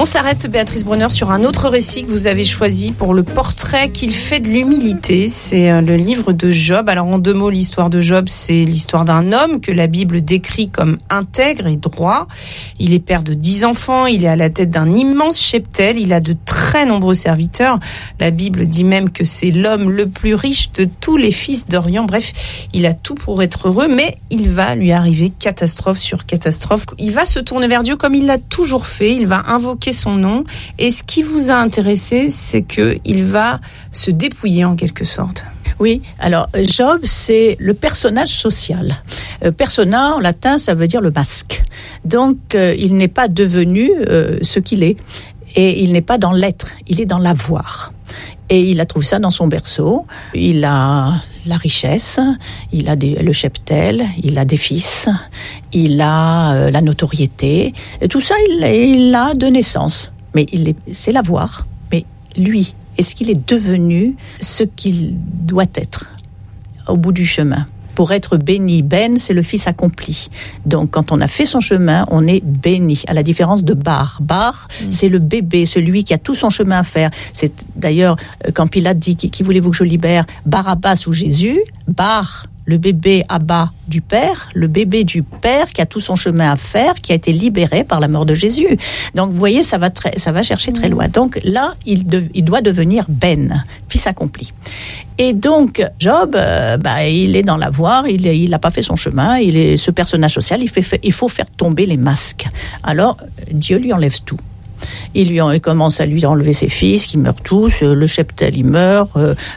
On s'arrête, Béatrice Brunner, sur un autre récit que vous avez choisi pour le portrait qu'il fait de l'humilité. C'est le livre de Job. Alors, en 2 mots, l'histoire de Job, c'est l'histoire d'un homme que la Bible décrit comme intègre et droit. Il est père de 10 enfants, il est à la tête d'un immense cheptel, il a de très nombreux serviteurs. La Bible dit même que c'est l'homme le plus riche de tous les fils d'Orient. Bref, il a tout pour être heureux, mais il va lui arriver catastrophe sur catastrophe. Il va se tourner vers Dieu comme il l'a toujours fait, il va invoquer son nom. Et ce qui vous a intéressé, c'est qu'il va se dépouiller en quelque sorte. Oui, alors Job, c'est le personnage social. Persona, en latin, ça veut dire le masque. Donc, il n'est pas devenu ce qu'il est. Et il n'est pas dans l'être, il est dans l'avoir. Et il a trouvé ça dans son berceau. Il a la richesse, il a le cheptel, il a des fils, il a la notoriété. Et tout ça, il l'a de naissance. Mais c'est l'avoir. Mais lui, est-ce qu'il est devenu ce qu'il doit être au bout du chemin ? Pour être béni, Ben, c'est le fils accompli. Donc, quand on a fait son chemin, on est béni. À la différence de Bar. Bar, c'est le bébé, celui qui a tout son chemin à faire. C'est d'ailleurs, quand Pilate dit, qui voulez-vous que je libère ? Barabbas ou Jésus ? Bar, le bébé Abba du Père, le bébé du Père qui a tout son chemin à faire, qui a été libéré par la mort de Jésus. Donc, vous voyez, ça va chercher très loin. Donc, là, il doit devenir Ben, fils accompli. Et donc, Job, il est dans l'avoir, il n'a pas fait son chemin, il est ce personnage social, il faut faire tomber les masques. Alors, Dieu lui enlève tout. Il commence à lui enlever ses fils, qui meurent tous, le cheptel, il meurt,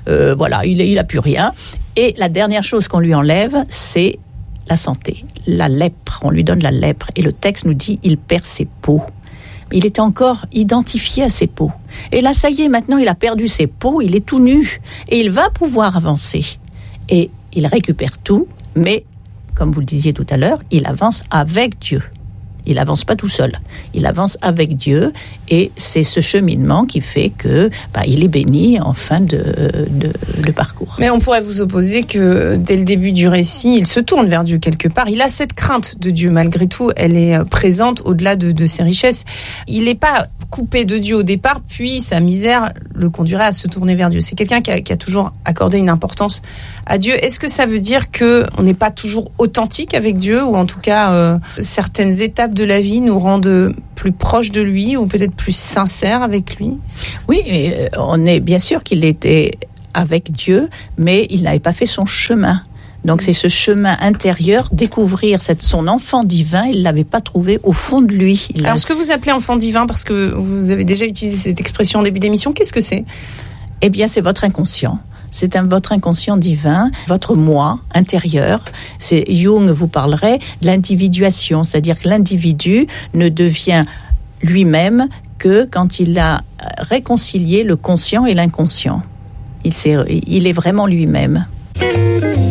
il n'a plus rien. Et la dernière chose qu'on lui enlève, c'est la santé, la lèpre. On lui donne la lèpre. Et le texte nous dit, il perd ses peaux. Il était encore identifié à ses peaux. Et là, ça y est, maintenant, il a perdu ses peaux, il est tout nu. Et il va pouvoir avancer. Et il récupère tout, mais, comme vous le disiez tout à l'heure, il avance avec Dieu. Il n'avance pas tout seul. Il avance avec Dieu. Et c'est ce cheminement qui fait que il est béni en fin de parcours. Mais on pourrait vous opposer que dès le début du récit, il se tourne vers Dieu quelque part. Il a cette crainte de Dieu. Malgré tout, elle est présente au-delà de ses richesses. Il n'est pas coupé de Dieu au départ, puis sa misère le conduirait à se tourner vers Dieu. C'est quelqu'un qui a toujours accordé une importance à Dieu. Est-ce que ça veut dire qu'on n'est pas toujours authentique avec Dieu, ou en tout cas certaines étapes de la vie nous rendent plus proches de lui, ou peut-être plus sincères avec lui ? Oui, on est bien sûr qu'il était avec Dieu, mais il n'avait pas fait son chemin. Donc c'est ce chemin intérieur, découvrir son enfant divin, il ne l'avait pas trouvé au fond de lui. Alors ce que vous appelez enfant divin, parce que vous avez déjà utilisé cette expression en début d'émission, qu'est-ce que c'est ? Eh bien c'est votre inconscient. C'est votre inconscient divin, votre moi intérieur. Jung vous parlerait de l'individuation, c'est-à-dire que l'individu ne devient lui-même que quand il a réconcilié le conscient et l'inconscient. Il est vraiment lui-même.